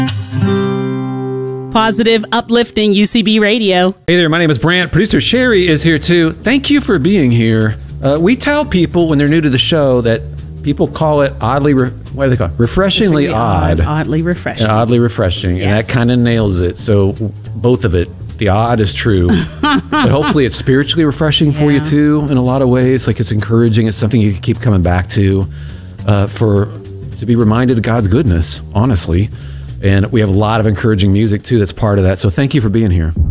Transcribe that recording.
Positive, uplifting UCB Radio. Hey there, my name is Brant. Producer Sherry is here too. Thank you for being here. We tell people when they're new to the show that people call it oddly, what do they call it? Refreshingly odd. Oddly refreshing. And oddly refreshing. Yes. And that kind of nails it. So both of it. The odd is true. But hopefully it's spiritually refreshing for you too in a lot of ways. Like it's encouraging. It's something you can keep coming back to to be reminded of God's goodness, honestly. And we have a lot of encouraging music too that's part of that. So thank you for being here.